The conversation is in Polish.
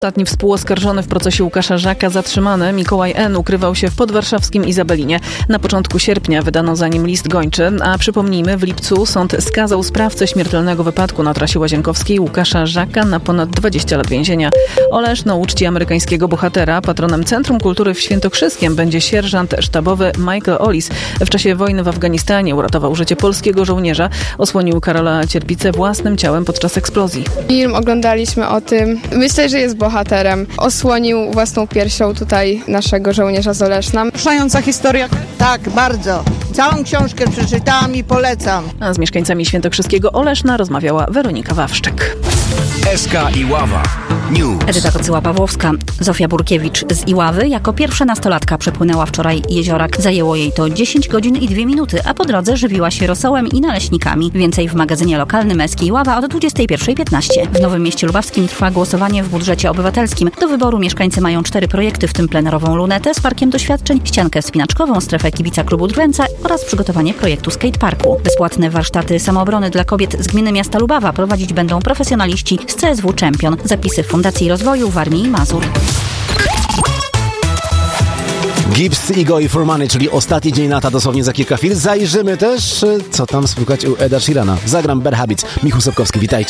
Ostatni współoskarżony w procesie Łukasza Żaka zatrzymany, Mikołaj N., ukrywał się w podwarszawskim Izabelinie. Na początku sierpnia wydano za nim list gończy, a przypomnijmy, w lipcu sąd skazał sprawcę śmiertelnego wypadku na trasie Łazienkowskiej Łukasza Żaka na ponad 20 lat więzienia. Oleszno uczci amerykańskiego bohatera. Patronem Centrum Kultury w Świętokrzyskiem będzie sierżant sztabowy Michael Ollis. W czasie wojny w Afganistanie uratował życie polskiego żołnierza. Osłonił Karola Cierpicę własnym ciałem podczas eksplozji. Film oglądaliśmy o tym. Myślę, że jest bohaterem. Osłonił własną piersią tutaj naszego żołnierza z Oleszna. Wzruszająca historia. Tak, bardzo. Całą książkę przeczytałam i polecam. A z mieszkańcami Świętokrzyskiego Oleszna rozmawiała Weronika Wawrzyk. SK Iława News. Edyta Kocyła-Pawłowska. Zofia Burkiewicz z Iławy jako pierwsza nastolatka przepłynęła wczoraj jeziorak. Zajęło jej to 10 godzin i 2 minuty, a po drodze żywiła się rosołem i naleśnikami. Więcej w magazynie lokalnym SK Iława od 21:15. W Nowym Mieście Lubawskim trwa głosowanie w budżecie obywatelskim. Do wyboru mieszkańcy mają 4 projekty, w tym plenerową lunetę z parkiem doświadczeń, ściankę wspinaczkową, strefę kibica klubu Drwęca oraz przygotowanie projektu skateparku. Bezpłatne warsztaty samoobrony dla kobiet z gminy miasta Lubawa prowadzić będą profesjonaliści z CSW Czempion. Zapisy w Fundacji Rozwoju Warmii i Mazur. Gibbs, Ego i For Money, czyli ostatni dzień lata, dosłownie za kilka chwil. Zajrzymy też, co tam słychać u Eda Sheerana. Zagram Bad Habits. Michał Sobkowski, witajcie.